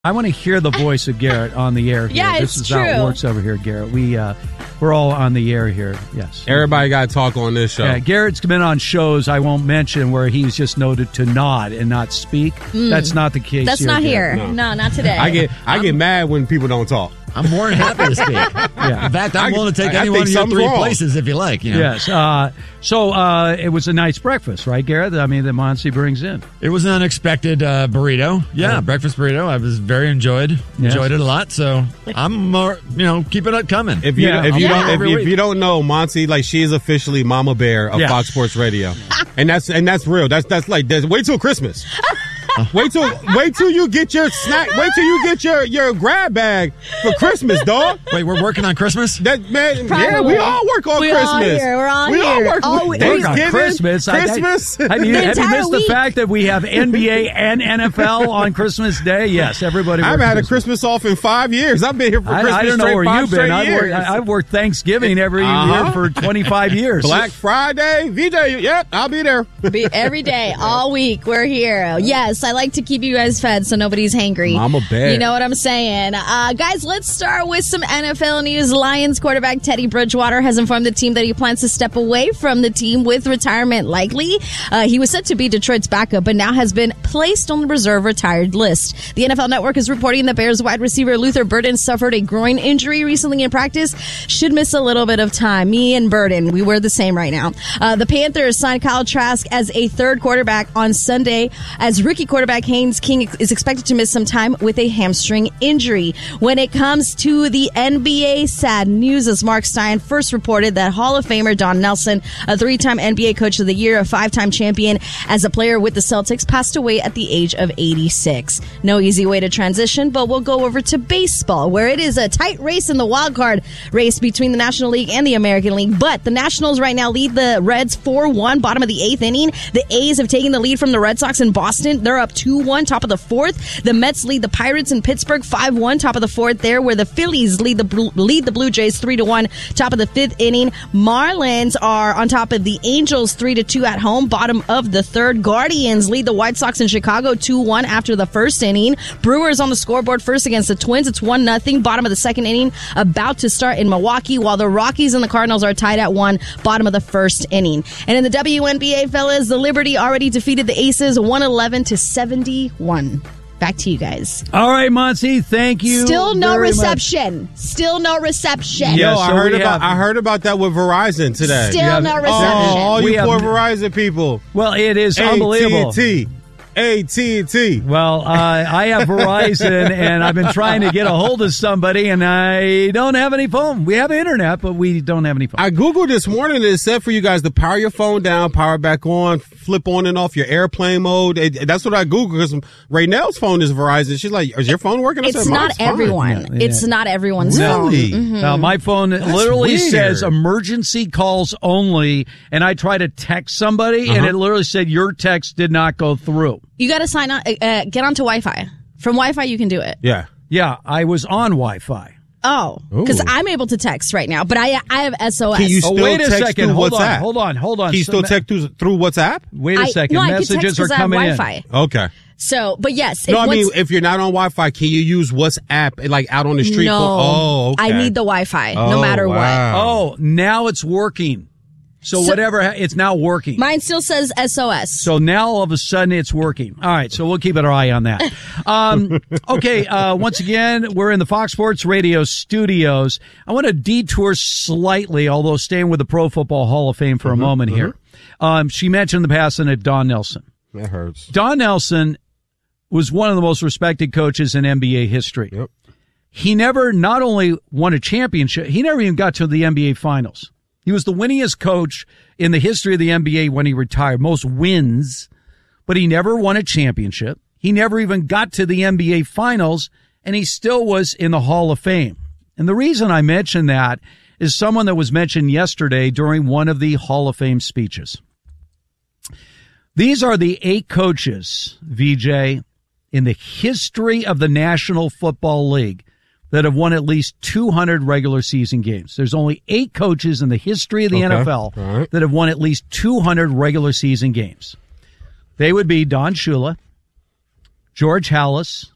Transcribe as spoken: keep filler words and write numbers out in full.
I want to hear the voice of Garrett on the air here. Yeah, this it's is true. how it works over here, Garrett. We, uh, we're all on the air here, yes. Everybody got to talk on this show. Yeah, Garrett's been on shows I won't mention where he's just noted to nod and not speak. Mm. That's not the case That's here, not Garrett. here. No. no, not today. I get I get mad when people don't talk. I'm more than happy to speak. Yeah. In fact, I'm I- willing to take I- I any one think of your something's three wrong. places if you like. You know? Yes. Uh, so uh, it was a nice breakfast, right, Garrett? I mean, that Monty brings in. It was an unexpected uh, burrito. Yeah, Yeah. breakfast burrito. I was very enjoyed. Yes. Enjoyed it a lot. So I'm more, you know, keeping it coming. If you Yeah, if you yeah. don't if you, if you don't know, Monty, like she is officially Mama Bear of Yeah. Fox Sports Radio, and that's and that's real. That's that's like that's, wait till Christmas. Wait till wait till you get your snack. Wait till you get your, your grab bag for Christmas, dog. Wait, we're working on Christmas? That man, Probably. yeah, we all work on We're all Christmas. here. We're all we all here. work All with week. Work on Thanksgiving, Christmas. I- I- Christmas. Have you, The have you entire missed week. the fact that we have N B A and N F L on Christmas Day? Yes, everybody. I haven't works had a Christmas. Christmas off in five years. I've been here for I, Christmas I don't know straight where five you've been. straight I've years. worked, I- I've worked Thanksgiving every Uh-huh. year for twenty-five years. Black Friday, V J. Yep, I'll be there. Be every day, all week, we're here. Yes, I like to keep you guys fed so nobody's hangry. Mama Bear. You know what I'm saying? Uh, guys, let's start with some N F L news. Lions quarterback Teddy Bridgewater has informed the team that he plans to step away from the team with retirement likely. Uh, he was set to be Detroit's backup, but now has been placed on the reserve retired list. The N F L Network is reporting the Bears wide receiver Luther Burden suffered a groin injury recently in practice. Should miss a little bit of time. Me and Burden, we were the same right now. Uh, the Panthers signed Kyle Trask as a third quarterback on Sunday, as rookie quarterback Haynes King is expected to miss some time with a hamstring injury. When it comes to the N B A, sad news as Mark Stein first reported that Hall of Famer Don Nelson, a three-time N B A Coach of the Year, a five-time champion as a player with the Celtics, passed away at the age of eighty-six. No easy way to transition, but we'll go over to baseball, where it is a tight race in the wild card race between the National League and the American League. But the Nationals right now lead the Reds four one, bottom of the eighth inning. The A's have taken the lead from the Red Sox in Boston. They're up two one, top of the fourth. The Mets lead the Pirates in Pittsburgh five one, top of the fourth there, where the Phillies lead the Blue, lead the Blue Jays three to one, top of the fifth inning. Marlins are on top of the Angels three to two at home, bottom of the third. Guardians lead the White Sox in Chicago two one after the first inning. Brewers on the scoreboard first against the Twins. It's one nothing, bottom of the second inning, about to start in Milwaukee, while the Rockies and the Cardinals are tied at one, bottom of the first inning. And in the W N B A, fellas, the Liberty already defeated the Aces one eleven to seventy-one. Back to you guys. All right, Monty, thank you. Still no very much. reception. Still no reception. Yeah, Yo, so I heard we about have- I heard about that with Verizon today. Still Yeah. no Oh, reception. Oh, all We you have- poor Verizon people. Well, it is unbelievable. A T and T. A T and T. Well, uh, I have Verizon, and I've been trying to get a hold of somebody, and I don't have any phone. We have internet, but we don't have any phone. I Googled this morning and it said for you guys to power your phone down, power it back on, flip on and off your airplane mode. It, that's what I Googled because Raynell's phone is Verizon. She's like, is your phone working? I It's said, not "Mine's fine." everyone. Yeah, yeah. It's not everyone's phone. Really? Now, my phone literally weird. says emergency calls only, and I try to text somebody, and it literally said your text did not go through. You got to sign on. Uh, get onto Wi-Fi. From Wi-Fi, you can do it. Yeah. Yeah, I was on Wi-Fi. Oh, because Ooh. I'm able to text right now, but I I have S O S. Can you Oh, still wait a text second. through Hold on. WhatsApp? Hold on. Hold on. Can you So still ma- text through, through WhatsApp? Wait a I- second. no, I can text Messages are 'cause I have coming in. Wi-Fi. Okay. So, but yes. No, if I mean, what's- if you're not on Wi-Fi, can you use WhatsApp like out on the street? no. For, oh, okay. I need the Wi-Fi no Oh, matter wow. Oh, now it's working. So, So- whatever, ha- it's now working. what. Mine still says S O S. So now all of a sudden it's working. All right, so we'll keep our eye on that. Um, okay, uh, once again, we're in the Fox Sports Radio studios. I want to detour slightly, although staying with the Pro Football Hall of Fame for a Mm-hmm, moment here. Um, she mentioned the passing of Don Nelson. That hurts. Don Nelson was one of the most respected coaches in N B A history. Yep. He never not only won a championship, he never even got to the N B A Finals. He was the winningest coach in the history of the N B A when he retired, most wins, but he never won a championship. He never even got to the N B A Finals, and he still was in the Hall of Fame. And the reason I mention that is someone that was mentioned yesterday during one of the Hall of Fame speeches. These are the eight coaches, V J, in the history of the National Football League that have won at least two hundred regular season games. There's only eight coaches in the history of the Okay. N F L All right. that have won at least two hundred regular season games. They would be Don Shula, George Halas,